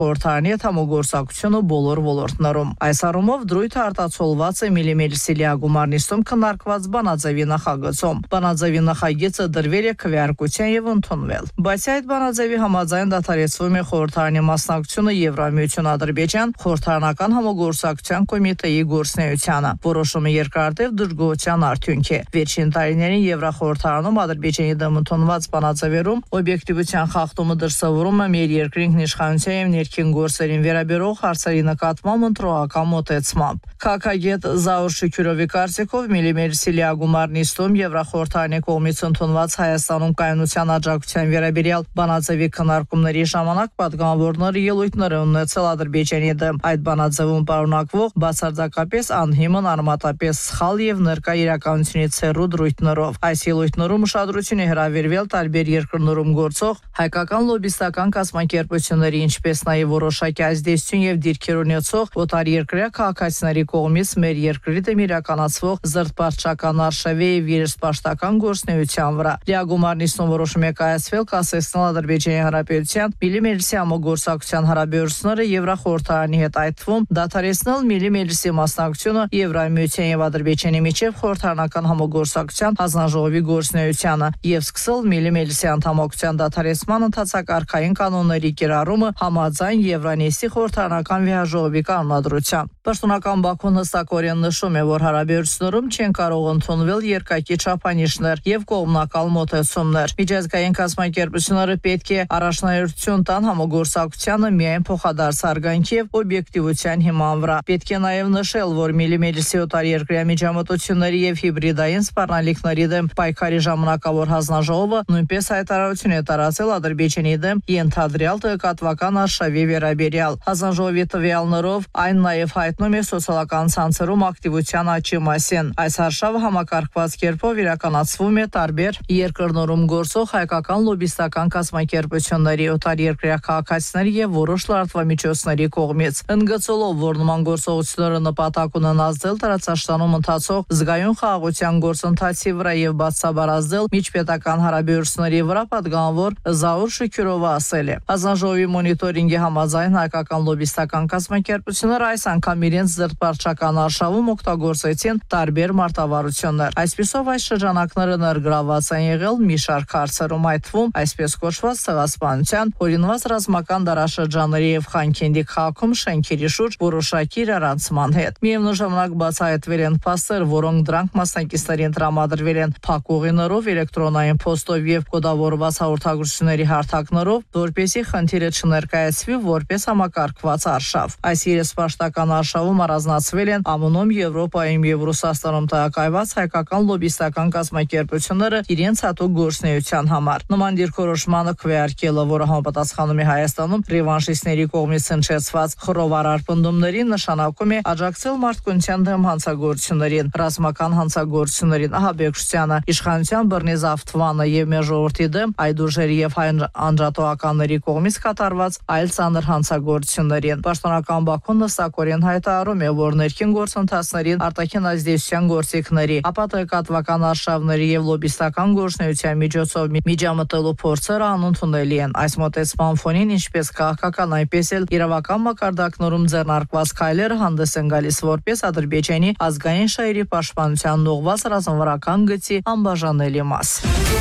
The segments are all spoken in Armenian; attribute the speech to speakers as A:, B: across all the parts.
A: խորհրդարանի հետ համագործակցությունը բոլոր ոլորտներում։ Այս առումով դրույթը արտացոլված է միլիմետրի լիագումար նիստում քննարկված բանաձևի նախագծում։ Բանաձևի նախագիծը դրվել է քվեարկության եւ ընդունվել։ Բայց այդ բանաձևի համաձայն դադարեցվում է խորհրդարանի մասնակցությունը Եվրամիություն Ադրբեջան խորհրդարանական համագործակցության կոմիտեի գործունեությանը։ Որոշումը երկարատև դժգոհության արդյունք է։ Վերջին տարիներին Եվրախորհրդարանում Ադրբեջանի դեմ ընդունված բանաձևերում օբյեկտիվության խախտումը դրսևորում է մեր երկրի ինքնիշխանության եւ ներքին գործերին վերաբերող հարցերի նկատմամբ ընտրողական մոտեցմամբ։ Քաղաքագետ Զաուր Շուքյուրովի կարծիքով միլիմետրի լիագումար նիստում Եվրախորհրդարանի կողմից ընդունված Հայաստանում կայունության աջակցության վերաբերյալ բանաձևի քննարկումների ժամանակ պատգամավորները ելույթներ են ունեցել Ադրբեջանի դեմ։ Այդ բանաձևում պարունակվող բացարձակապես անհիմն արմատապես սխալ եւ ներկա իրականությունից հեռու դրույթներով։ Այս ելույթներում ուշադրություն է հրավիրվել տարբեր երկրներում գործող հայկական լոբիստական կազմակերպությունների, ինչպես նաեւ որոշակի ազդեցություն եւ դիրքեր ունեցող օտարերկրյա քաղաքացիների կողմից մեր երկրի դեմ իրականացվող զրդպարտչական արշավի եւ երեսպաշտական գործունեության վրա։ Լիագումար նիստում որոշում է կայացվել կասեցնել Ադրբեջանի Հանրապետության միլիմետրի համագործակցության հարաբերությունները Եվրախորհրդարանի հետ, այդ թվում դադարեցնել միլիմետրի մասնակցությունը Եվրամիության եւ Ադրբեջանի միջև խորհրդարանական համագործակցության հանձնաժողովի գործունեությանը եւ սկսել միլիմետրի անդամակցության դադարեցման ընդհանցակարգային կանոնների կիրառումը համաձայն Եվրանեստի խորհրդարանական վեհաժողովի կանոնադրությամբ։ Պաշտոնական Բաքուն հստակորեն նշում է, որ հարաբերություններում չեն կարող ընդունվել երկակի չափանիշներ եւ կողմնակալ մոտեցումներ։ Միջազգային կազմակերպությունները պետք է առաջնահերթություն տան համագործակցությանը միայն փոխադարձ արգանքի եւ օբյեկտիվության հիման վրա։ Պետք է նաեւ նշել, որ միլիմետրի օտարերկրյա միջամտությունների եւ հիբրիդային սպառնալիքների դեմ պայքարի ժամանակավոր հանձնաժողովը նույնպես հայտարարություն է տարածել Ադրբեջանի դեմ ենթադրյալ տեղեկատվական արշավի վերաբերյալ։ Հանձնաժողովի տվյալներով այն նաեւ հայտնում է սոցիալական ցանցերում ակտիվության աճի մասին։ Այս արշավը համակարգված կերպով իրականացվում է տարբեր երկրներում գործող հայկական լոբիստական կազմակերպությունների, օտարերկրյա քաղաքացիների եւ որոշ լրատվամիջոցների կողմից։ Ընդգծելով, որ նման գործողությունները նպատակ ունեն ազդել տարածաշրջանում ընթացող զգայուն խաղաղության գործընթացի վրա եւ բացաբար ազդել միջպետական հարաբերությունների վրա, պատգամավոր Զաուր Շուքյուրովը ասել է. Հանձնաժողովի մոնիտորինգի համաձայն հայկական լոբիստական կազմակերպությունները այս անգամ իրենց զրդպարտչական արշավում օգտագործեցին տարբեր մարտավարություններ։ Այսպիսով այս շրջանակները ներգրաված են եղել մի շարք հարցերում, այդ թվում այսպես կոչված ցեղասպանության, օրինված ռազմական դարաշրջանների եւ Խանքենդի քաղաքում շենքերի շուրջ որոշակի իրարանցման հետ։ Միևնույն ժամանակ բացահայտվել են փաստեր, որոնք դրանք մասնակիցներին տրամադրվել են փակ ուղիներով, էլեկտրոնային փոստով եւ կոդավորված հաղորդագրությունների հարթակներով, որպեսզի խնդիրը չներկայացվի որպես համակարգված արշավ։ Այս երեսպաշտական արշավում առանձնացվել են ԱՄՆ-ում, Եվրոպայում եւ Ռուսաստանում տեղակայված հայկական լոբիստական կազմակերպությունները իրենց հատուկ գործունեության համար։ Նման դիրքորոշմանը քվեարկելը, որը համապատասխանում է Հայաստանում ռևանշիստների կողմից հնչեցված խռովարար պնդումներին, նշանակում է աջակցել մարդկության դեմ հանցագործություններին, ռազմական հանցագործություններին, ահաբեկչությանը, իշխանության բռնի զավթմանը եւ մեր ժողովրդի դեմ այդ ուժերի եւ հայ անջատողականների կողմից կատարված այլ ծանր հանցագործություններին։ Պաշտոնական Բաքուն նստակորեն հայտարարում է, որ ներքին գործընթացներին արտաքին ազդեցության գործիքների, ապա տեղեկատվական արշավների եւ լոբիստական գործունեության միջոցով միջամտելու փորձերը անընդունելի են։ Այս մոտեցման ֆոնին ինչպես քաղաքական, այնպես էլ իրավական մակարդակներում ձեռնարկված քայլերը հանդես են գալիս որպես Ադրբեջանի ազգային շահերի պաշտպանության ուղղված ռազմավարական գծի անբաժանելի մաս։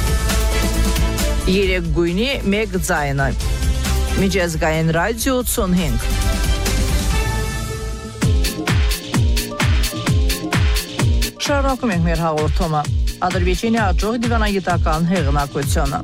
A: Երեք գույնի մեկ ձայնը։ Միջազգային ռադիո 85։ Շարունակում ենք մեր հաղորդումը։ Ադրբեջանի աճող դիվանագիտական հեղինակությունը։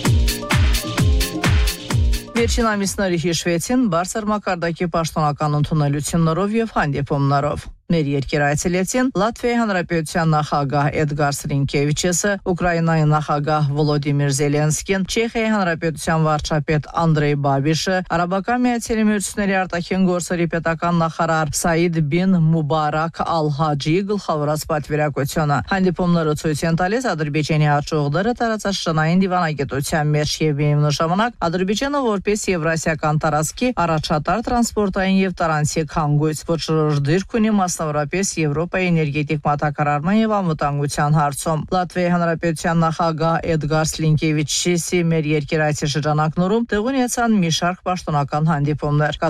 A: Վերջին ամիսները հիշվեցին բարձր մակարդակի պաշտոնական ընդունելություններով եւ հանդիպումներով։ Մեր երկիր այցելեցին Լատվիայի Հանրապետության նախագահ Էդգար Սրինկևիչը, Ուկրաինայի նախագահ Վոլոդիմիր Զելենսկին, Չեխիայի Հանրապետության վարչապետ Անդրեյ Բաբիշը, Արաբական Միացյալ Էմիրությունների արտաքին գործերի պետական նախարար Սաիդ բին Մուբարակ Ալ-Հաջիի գլխավորած պատվիրակությունը։ Հանդիպումները ցույց են տալիս Ադրբեջանի աճողները տարածաշրջանային դիվանագիտության մեջ եւ միևնույն ժամանակ Ադրբեջանը որպես եվրասիական տարածքի առաջատար տրանսպորտային եւ տարանցիկ հանգույց, ոչ շրջդիրք ունի մասնավորապես Եվրոպայի էներգետիկ մատակարարման եւ անվտանգության հարցում։ Լատվիայի Հանրապետության նախագահ Էդգար Սլինկևիչյուսի մեր երկրայցի շրջանակներում տեղի ունեցան մի շարք պաշտոնական հանդիպումներ։